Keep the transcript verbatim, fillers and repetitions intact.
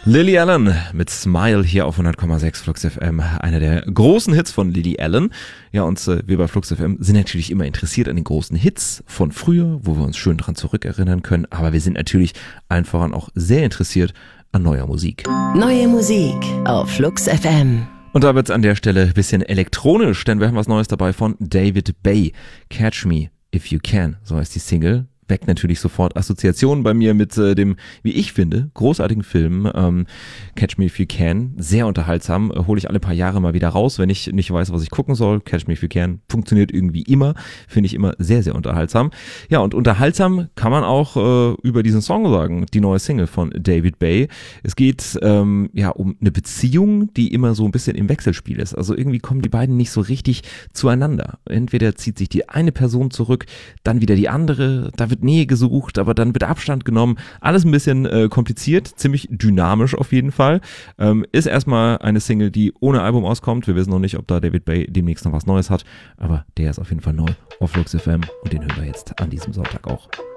Lily Allen mit Smile hier auf hundert Komma sechs Flux F M, einer der großen Hits von Lily Allen. Ja, und äh, wir bei Flux F M sind natürlich immer interessiert an den großen Hits von früher, wo wir uns schön dran zurückerinnern können, aber wir sind natürlich einfach auch sehr interessiert an neuer Musik. Neue Musik auf Flux F M. Und da wird's an der Stelle ein bisschen elektronisch, denn wir haben was Neues dabei von David Bay. Catch Me If You Can, so heißt die Single. Weckt natürlich sofort Assoziationen bei mir mit äh, dem, wie ich finde, großartigen Film ähm, Catch Me If You Can. Sehr unterhaltsam, äh, hole ich alle paar Jahre mal wieder raus, wenn ich nicht weiß, was ich gucken soll. Catch Me If You Can funktioniert irgendwie immer, finde ich immer sehr, sehr unterhaltsam. Ja, und unterhaltsam kann man auch äh, über diesen Song sagen, die neue Single von David Bay. Es geht ähm, ja um eine Beziehung, die immer so ein bisschen im Wechselspiel ist. Also irgendwie kommen die beiden nicht so richtig zueinander. Entweder zieht sich die eine Person zurück, dann wieder die andere, da wird Nähe gesucht, aber dann wird Abstand genommen. Alles ein bisschen äh, kompliziert, ziemlich dynamisch auf jeden Fall. Ähm, ist erstmal eine Single, die ohne Album auskommt. Wir wissen noch nicht, ob da David Bay demnächst noch was Neues hat, aber der ist auf jeden Fall neu auf Flux F M und den hören wir jetzt an diesem Sonntag auch.